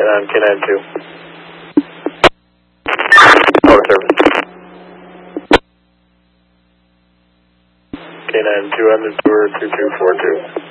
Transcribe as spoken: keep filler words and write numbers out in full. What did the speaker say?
on K nine two. Power service. K nine two on the tour two two four two.